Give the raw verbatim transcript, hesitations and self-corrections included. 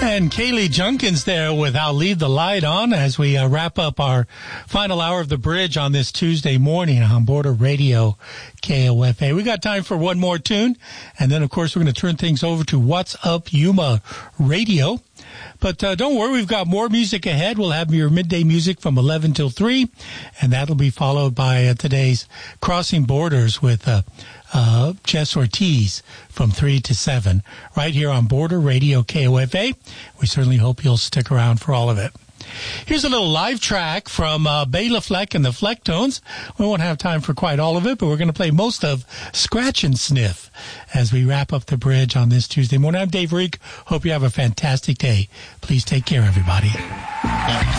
And Kaylee Junkins there with I'll Leave the Light On as we uh, wrap up our final hour of the bridge on this Tuesday morning on Border Radio K O F A. We got time for one more tune, and then, of course, we're going to turn things over to What's Up Yuma Radio. But uh, don't worry, we've got more music ahead. We'll have your midday music from eleven till three, and that'll be followed by uh, today's Crossing Borders with uh, uh, Jess Ortiz from three to seven, right here on Border Radio K O F A. We certainly hope you'll stick around for all of it. Here's a little live track from uh, Bela Fleck and the Flecktones. We won't have time for quite all of it, but we're going to play most of Scratch and Sniff as we wrap up the bridge on this Tuesday morning. I'm Dave Reek. Hope you have a fantastic day. Please take care, everybody.